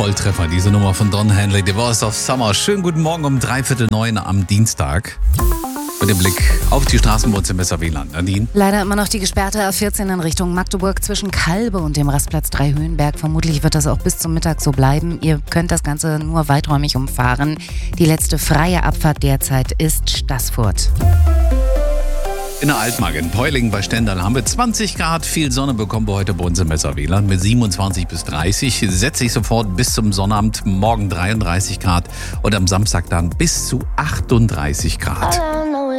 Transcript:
Volltreffer, diese Nummer von Don Henley, The Voice of Summer. Schönen guten Morgen um 8:45 am Dienstag. Mit dem Blick auf die Straßen im Messer-Wieland. Nadine? Leider immer noch die gesperrte A14 in Richtung Magdeburg zwischen Kalbe und dem Rastplatz 3 Höhenberg. Vermutlich wird das auch bis zum Mittag so bleiben. Ihr könnt das Ganze nur weiträumig umfahren. Die letzte freie Abfahrt derzeit ist Staßfurt. In der Altmark in Peulingen bei Stendal haben wir 20 Grad. Viel Sonne bekommen wir heute bei uns im Messer-Wieland mit 27 bis 30. Setzt sich sofort bis zum Sonnabend. Morgen 33 Grad und am Samstag dann bis zu 38 Grad.